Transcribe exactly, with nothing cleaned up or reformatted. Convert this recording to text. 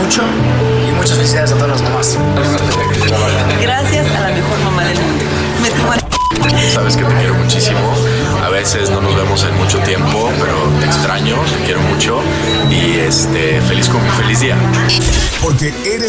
mucho y muchas felicidades a todas las mamás. Gracias a la mejor mamá del mundo. Me toman. Sabes que te quiero muchísimo. A veces no nos vemos en mucho tiempo, pero te extraño, te quiero mucho y este feliz con feliz día. Porque eres